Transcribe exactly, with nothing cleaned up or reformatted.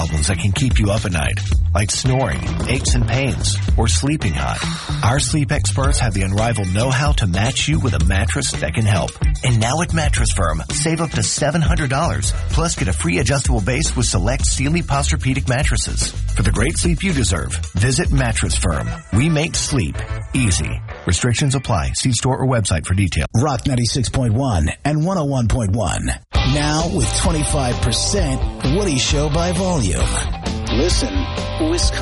problems that can keep you up at night, like snoring, aches and pains, or sleeping hot. Our sleep experts have the unrivaled know-how to match you with a mattress that can help. And now at Mattress Firm, save up to seven hundred dollars. Plus, get a free adjustable base with select Sealy Posturepedic mattresses. For the great sleep you deserve, visit Mattress Firm. We make sleep easy. Restrictions apply. See store or website for details. Rock ninety-six point one and one oh one point one. Now with twenty-five percent Woody Show by volume. Listen, Wisconsin.